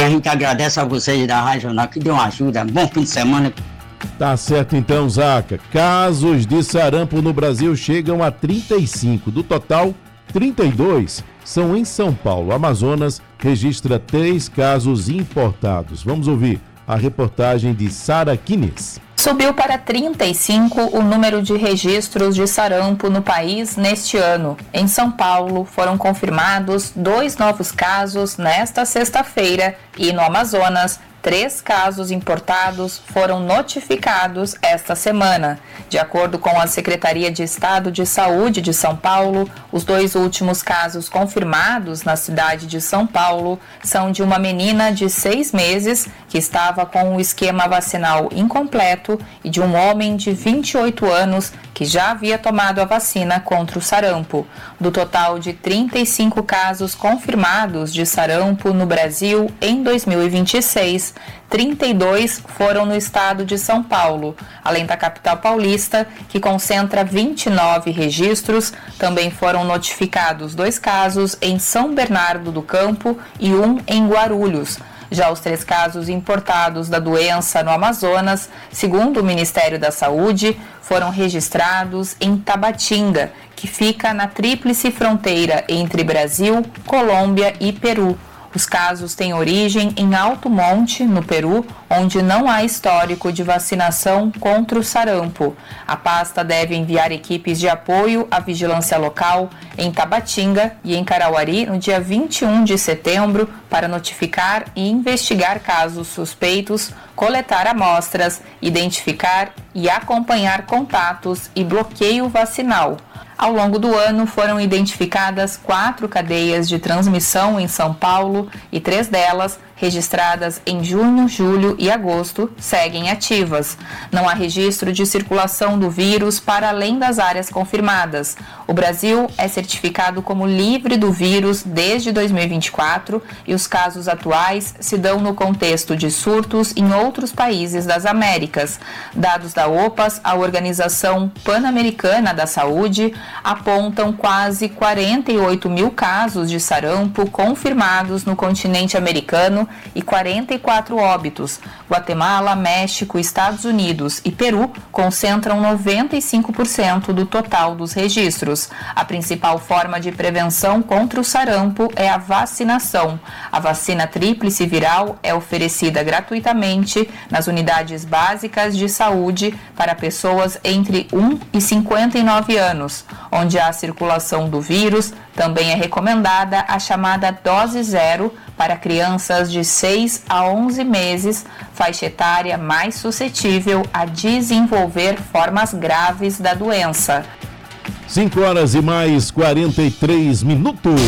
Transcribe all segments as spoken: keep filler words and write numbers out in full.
a gente agradece a vocês da Rádio Jornal que deu uma ajuda. Bom fim de semana. Tá certo então, Zaca. Casos de sarampo no Brasil chegam a trinta e cinco. Do total, trinta e dois são em São Paulo. Amazonas registra três casos importados. Vamos ouvir a reportagem de Sara Quines. Subiu para trinta e cinco o número de registros de sarampo no país neste ano. Em São Paulo, foram confirmados dois novos casos nesta sexta-feira e no Amazonas, três casos importados foram notificados esta semana. De acordo com a Secretaria de Estado de Saúde de São Paulo, os dois últimos casos confirmados na cidade de São Paulo são de uma menina de seis meses que estava com o esquema vacinal incompleto e de um homem de vinte e oito anos que já havia tomado a vacina contra o sarampo. Do total de trinta e cinco casos confirmados de sarampo no Brasil em dois mil e vinte e seis, trinta e dois foram no estado de São Paulo, além da capital paulista, que concentra vinte e nove registros. Também foram notificados dois casos em São Bernardo do Campo e um em Guarulhos. Já os três casos importados da doença no Amazonas, segundo o Ministério da Saúde, foram registrados em Tabatinga, que fica na tríplice fronteira entre Brasil, Colômbia e Peru. Os casos têm origem em Alto Monte, no Peru, onde não há histórico de vacinação contra o sarampo. A pasta deve enviar equipes de apoio à vigilância local em Tabatinga e em Carauari no dia vinte e um de setembro para notificar e investigar casos suspeitos, coletar amostras, identificar e acompanhar contatos e bloqueio vacinal. Ao longo do ano, foram identificadas quatro cadeias de transmissão em São Paulo e três delas, registradas em junho, julho e agosto, seguem ativas. Não há registro de circulação do vírus para além das áreas confirmadas. O Brasil é certificado como livre do vírus desde dois mil e vinte e quatro e os casos atuais se dão no contexto de surtos em outros países das Américas. Dados da OPAS, a Organização Pan-Americana da Saúde, apontam quase quarenta e oito mil casos de sarampo confirmados no continente americano e quarenta e quatro óbitos. Guatemala, México, Estados Unidos e Peru concentram noventa e cinco por cento do total dos registros. A principal forma de prevenção contra o sarampo é a vacinação. A vacina tríplice viral é oferecida gratuitamente nas unidades básicas de saúde para pessoas entre um e cinquenta e nove anos. Onde há circulação do vírus, também é recomendada a chamada dose zero para crianças de seis a onze meses, faixa etária mais suscetível a desenvolver formas graves da doença. cinco horas e mais quarenta e três minutos.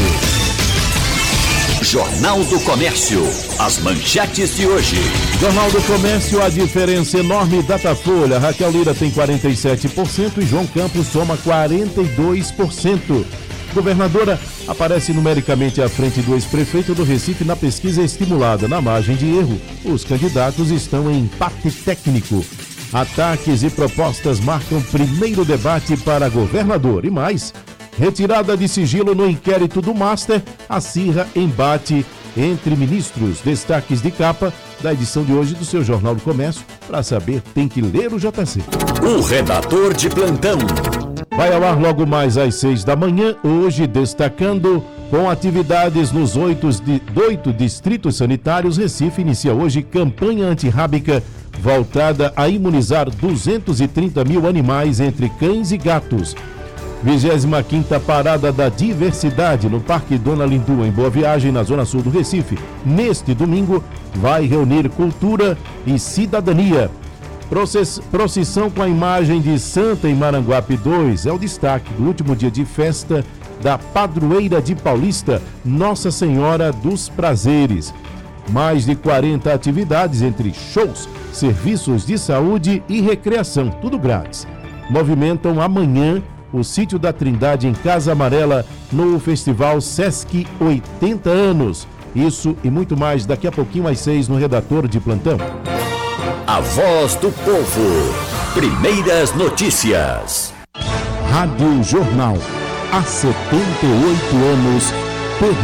Jornal do Comércio. As manchetes de hoje. Jornal do Comércio, a diferença enorme. Datafolha, Raquel Lira tem quarenta e sete por cento e João Campos soma quarenta e dois por cento. Governadora aparece numericamente à frente do ex-prefeito do Recife na pesquisa estimulada. Na margem de erro, os candidatos estão em empate técnico. Ataques e propostas marcam primeiro debate para governador. E mais, retirada de sigilo no inquérito do Master acirra embate entre ministros. Destaques de capa da edição de hoje do seu Jornal do Comércio. Para saber, tem que ler o J C. O redator de plantão. Vai ao ar logo mais às seis da manhã, hoje destacando com atividades nos oito, oito distritos sanitários. Recife inicia hoje campanha antirrábica voltada a imunizar duzentos e trinta mil animais entre cães e gatos. vigésima quinta Parada da Diversidade no Parque Dona Lindu, em Boa Viagem, na Zona Sul do Recife. Neste domingo, vai reunir cultura e cidadania. Procissão com a imagem de Santa em Maranguape dois é o destaque do último dia de festa da padroeira de Paulista, Nossa Senhora dos Prazeres. Mais de quarenta atividades entre shows, serviços de saúde e recreação, tudo grátis. Movimentam amanhã o Sítio da Trindade em Casa Amarela no Festival Sesc oitenta anos. Isso e muito mais daqui a pouquinho às seis no Redator de Plantão. A Voz do Povo. Primeiras notícias. Rádio Jornal. Há setenta e oito anos.